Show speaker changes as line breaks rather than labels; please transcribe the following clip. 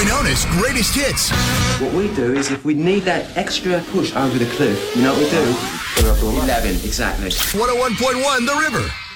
known as Greatest Hits.
What we do is if we need that extra push over the cliff, you know what we do? 11, exactly.
101.1 The River.